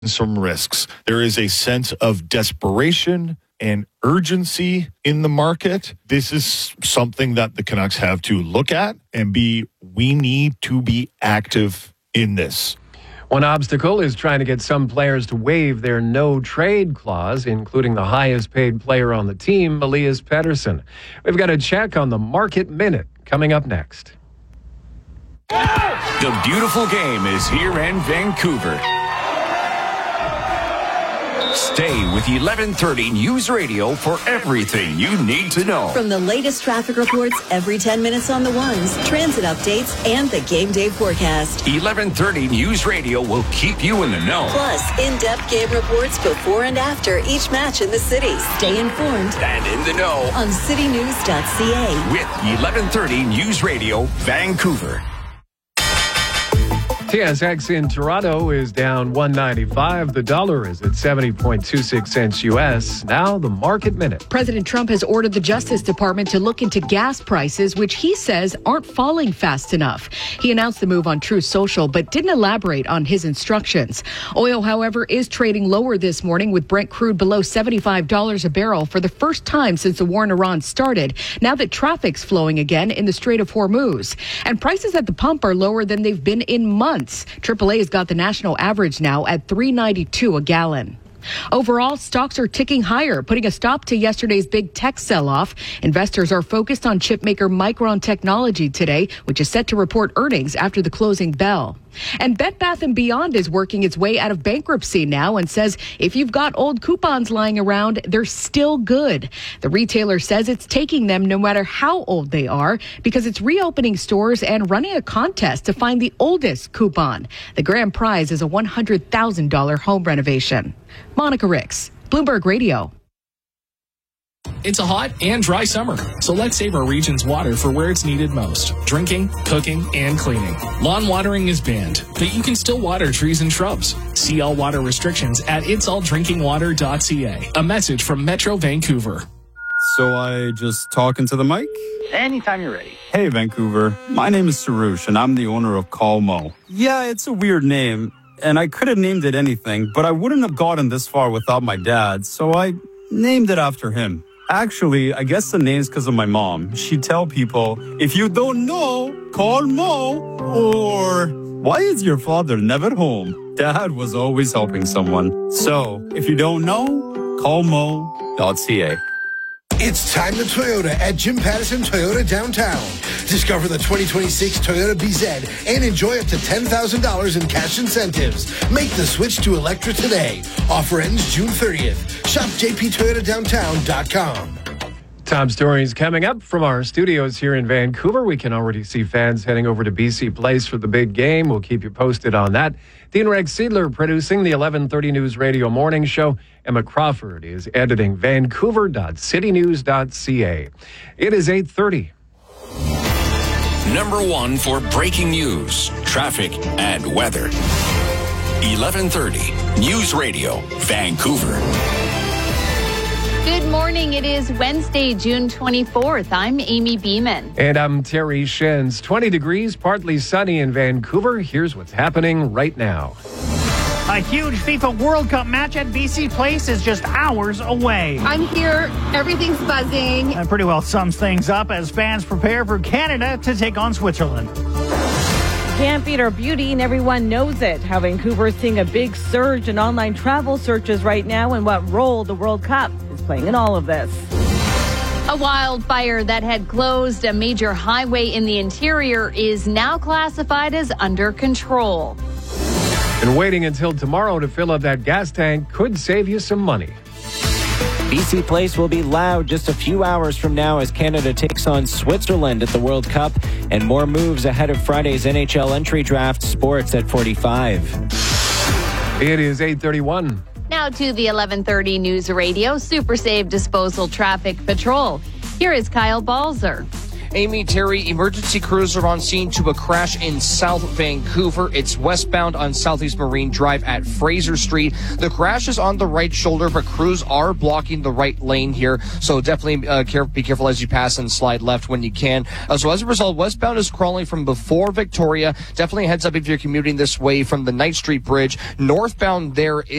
some risks. There is a sense of desperation and urgency in the market. This is something that the Canucks have to look at and we need to be active in this. One obstacle is trying to get some players to waive their no-trade clause, including the highest-paid player on the team, Elias Pettersson. We've got a check on the Market Minute coming up next. The beautiful game is here in Vancouver. Stay with 1130 News Radio for everything you need to know. From the latest traffic reports every 10 minutes on the ones, transit updates, and the game day forecast. 1130 News Radio will keep you in the know. Plus, in-depth game reports before and after each match in the city. Stay informed and in the know on citynews.ca. With 1130 News Radio, Vancouver. TSX in Toronto is down $1.95. The dollar is at 70.26 cents U.S. Now the Market Minute. President Trump has ordered the Justice Department to look into gas prices, which he says aren't falling fast enough. He announced the move on Truth Social, but didn't elaborate on his instructions. Oil, however, is trading lower this morning, with Brent crude below $75 a barrel for the first time since the war in Iran started, now that traffic's flowing again in the Strait of Hormuz. And prices at the pump are lower than they've been in months. AAA's got the national average now at $3.92 a gallon. Overall, stocks are ticking higher, putting a stop to yesterday's big tech sell-off. Investors are focused on chipmaker Micron Technology today, which is set to report earnings after the closing bell. And Bed Bath & Beyond is working its way out of bankruptcy now and says if you've got old coupons lying around, they're still good. The retailer says it's taking them no matter how old they are because it's reopening stores and running a contest to find the oldest coupon. The grand prize is a $100,000 home renovation. Monica Ricks, Bloomberg Radio. It's a hot and dry summer, so let's save our region's water for where it's needed most: drinking, cooking, and cleaning. Lawn watering is banned, but you can still water trees and shrubs. See all water restrictions at itsalldrinkingwater.ca. A message from Metro Vancouver. So I just talk into the mic? Anytime you're ready. Hey, Vancouver. My name is Sarush, and I'm the owner of Call Mo. Yeah, it's a weird name, and I could have named it anything, but I wouldn't have gotten this far without my dad, so I named it after him. Actually, I guess the name's because of my mom. She'd tell people, if you don't know, call Mo. Or, why is your father never home? Dad was always helping someone. So, if you don't know, call Mo.ca. It's time to Toyota at Jim Pattison Toyota downtown. Discover the 2026 Toyota BZ and enjoy up to $10,000 in cash incentives. Make the switch to Electra today. Offer ends June 30th. Shop jptoyotadowntown.com. Top stories coming up from our studios here in Vancouver. We can already see fans heading over to BC Place for the big game. We'll keep you posted on that. Dean Rex Seidler producing the 1130 News Radio Morning Show. Emma Crawford is editing vancouver.citynews.ca. It is 8:30. Number one for breaking news, traffic, and weather. 1130 News Radio, Vancouver. Good morning. It is Wednesday, June 24th. I'm Amy Beeman. And I'm Terry Shins. 20 degrees, partly sunny in Vancouver. Here's what's happening right now. A huge FIFA World Cup match at BC Place is just hours away. I'm here. Everything's buzzing. That pretty well sums things up as fans prepare for Canada to take on Switzerland. Can't beat our beauty, and everyone knows it. How Vancouver is seeing a big surge in online travel searches right now, and what role the World Cup is playing in all of this. A wildfire that had closed a major highway in the interior is now classified as under control. And waiting until tomorrow to fill up that gas tank could save you some money. BC Place will be loud just a few hours from now as Canada takes on Switzerland at the World Cup, and more moves ahead of Friday's NHL entry draft. Sports at 45. It is 8:31. Now to the 1130 News Radio Super Save Disposal Traffic Patrol. Here is Kyle Balzer. Amy, Terry, emergency crews are on scene to a crash in South Vancouver. It's westbound on Southeast Marine Drive at Fraser Street. The crash is on the right shoulder, but crews are blocking the right lane here. So definitely be careful as you pass and slide left when you can. So as a result, westbound is crawling from before Victoria. Definitely a heads up if you're commuting this way from the Knight Street Bridge. Northbound there is